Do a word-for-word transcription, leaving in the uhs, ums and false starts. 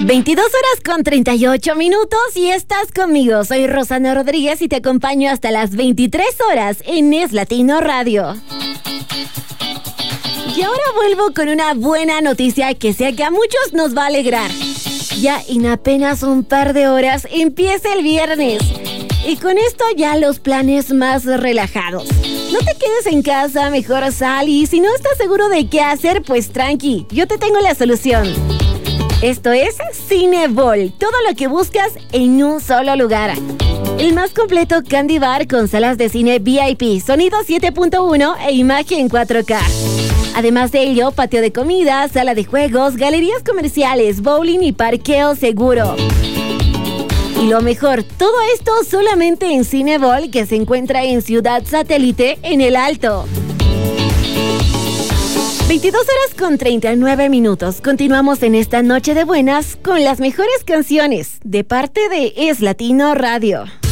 veintidós horas con treinta y ocho minutos y estás conmigo. Soy Rosana Rodríguez y te acompaño hasta las veintitrés horas en Es Latino Radio. Y ahora vuelvo con una buena noticia que sé que a muchos nos va a alegrar. Ya en apenas un par de horas empieza el viernes. Y con esto ya los planes más relajados. No te quedes en casa, mejor sal, y si no estás seguro de qué hacer, pues tranqui, yo te tengo la solución. Esto es Cinebol, todo lo que buscas en un solo lugar. El más completo Candy Bar con salas de cine V I P, sonido siete punto uno e imagen cuatro K. Además de ello, patio de comida, sala de juegos, galerías comerciales, bowling y parqueo seguro. Y lo mejor, todo esto solamente en Cinebol, que se encuentra en Ciudad Satélite, en El Alto. veintidós horas con treinta y nueve minutos. Continuamos en esta noche de buenas con las mejores canciones de parte de Es Latino Radio.